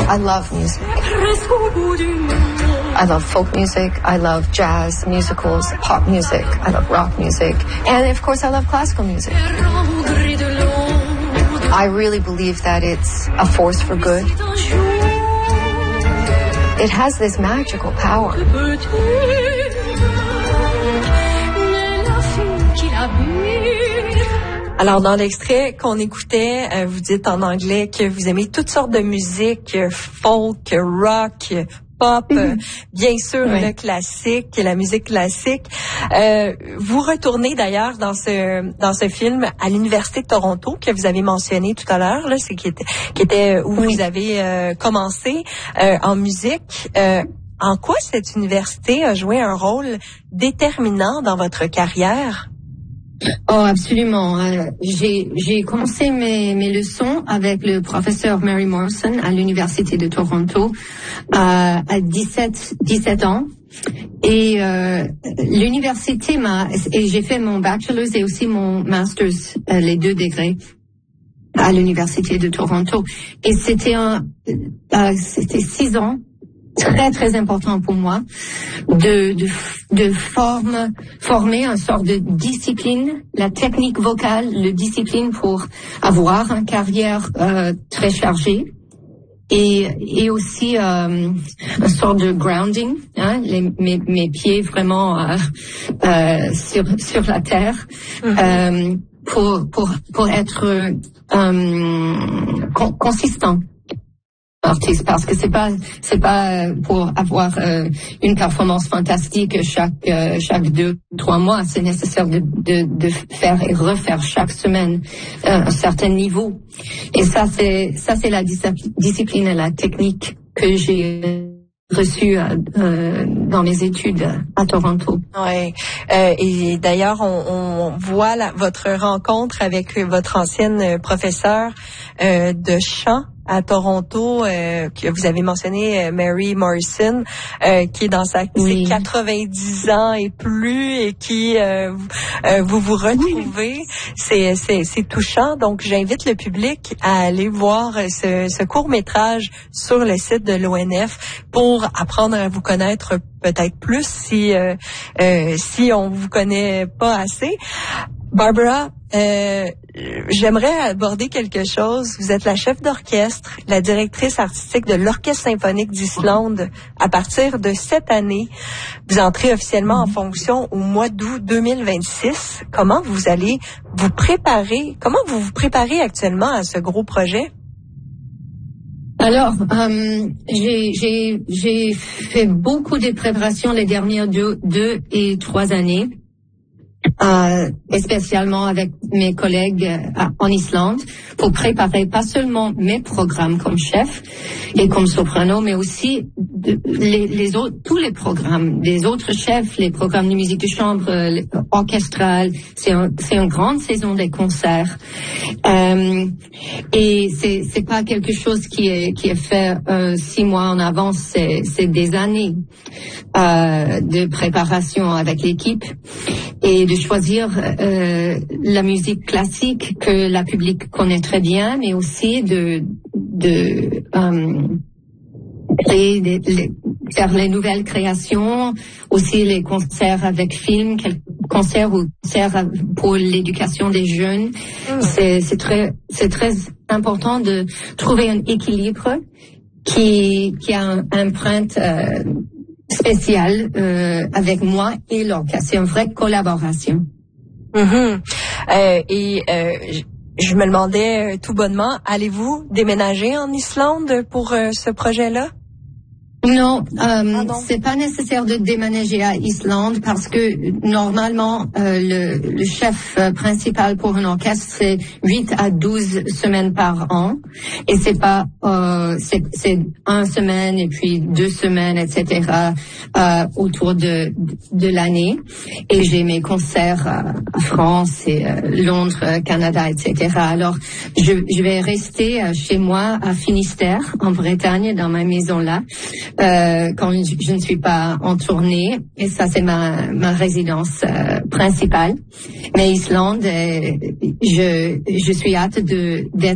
I love music. I love folk music. I love jazz musicals, pop music. I love rock music. And of course, I love classical music. I really believe that it's a force for good. It has this magical power. Alors, dans l'extrait qu'on écoutait, vous dites en anglais que vous aimez toutes sortes de musique, folk, rock, pop, bien sûr le classique, la musique classique. Vous retournez d'ailleurs dans ce film à l'Université de Toronto que vous avez mentionné tout à l'heure, là, c'est qui était où vous avez commencé en musique. En quoi cette université a joué un rôle déterminant dans votre carrière? Oh, absolument. J'ai commencé mes leçons avec le professeur Mary Morrison à l'Université de Toronto à 17 ans. Et l'université et j'ai fait mon bachelor's et aussi mon master's, les 2 degrés à l'Université de Toronto. Et c'était 6 ans. Très, très important pour moi de former un sort de discipline, la technique vocale, le discipline pour avoir une carrière très chargée et aussi un sort de grounding, hein, mes pieds vraiment sur la terre, pour être consistant. Artiste, parce que c'est pas pour avoir une performance fantastique chaque 2-3 mois. C'est nécessaire de faire et refaire chaque semaine un certain niveau. Et ça c'est la discipline et la technique que j'ai reçue dans mes études à Toronto. Oui. Et d'ailleurs, on voit votre rencontre avec votre ancienne professeure de chant à Toronto, que vous avez mentionné, Mary Morrison, qui est dans ses 90 ans et plus, et qui vous retrouvez. C'est touchant. Donc, j'invite le public à aller voir ce court-métrage sur le site de l'ONF pour apprendre à vous connaître peut-être plus si on vous connaît pas assez. Barbara, j'aimerais aborder quelque chose. Vous êtes la chef d'orchestre, la directrice artistique de l'Orchestre symphonique d'Islande. À partir de cette année, vous entrez officiellement en fonction au mois d'août 2026. Comment vous allez vous préparer? Comment vous vous préparez actuellement à ce gros projet? Alors, j'ai fait beaucoup de préparations les dernières 2 et 3 années. Spécialement avec mes collègues en Islande, pour préparer pas seulement mes programmes comme chef et comme soprano, mais aussi tous les programmes des autres chefs, les programmes de musique de chambre, orchestrale. C'est une grande saison des concerts. Et c'est pas quelque chose qui est fait 6 mois en avance, c'est des années de préparation avec l'équipe et de choisir la musique classique que la public connaît très bien, mais aussi de créer faire les nouvelles créations, aussi les concerts avec films, concerts pour l'éducation des jeunes. C'est très important de trouver un équilibre qui a une empreinte spéciale avec moi et l'orchestre. C'est une vraie collaboration. Je me demandais tout bonnement, allez-vous déménager en Islande pour ce projet-là? Non, c'est pas nécessaire de déménager à Islande parce que normalement le chef principal pour un orchestre c'est 8 à 12 semaines par an et c'est pas c'est 1 semaine et puis 2 semaines etc. Autour de l'année et j'ai mes concerts à France et Londres, Canada etc. Alors je vais rester chez moi à Finistère en Bretagne dans ma maison là. Quand je ne suis pas en tournée, et ça c'est ma résidence principale. Mais Islande, je suis hâte d'être